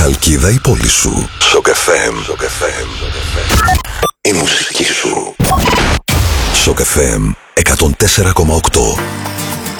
Χαλκίδα η πόλη σου. Σοκ FM. Η μουσική σου. Σοκ FM 104,8.